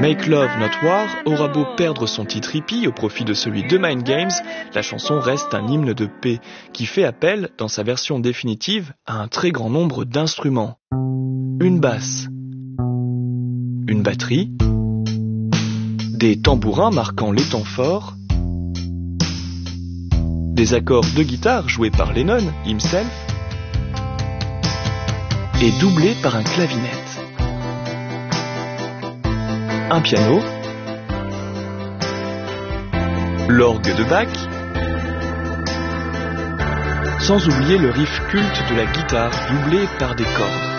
Make Love Not War aura beau perdre son titre hippie au profit de celui de Mind Games, la chanson reste un hymne de paix qui fait appel, dans sa version définitive, à un très grand nombre d'instruments. Une basse, une batterie, des tambourins marquant les temps forts, des accords de guitare joués par Lennon himself et doublés par un clavinette. Un piano, l'orgue de Bach, sans oublier le riff culte de la guitare doublé par des cordes.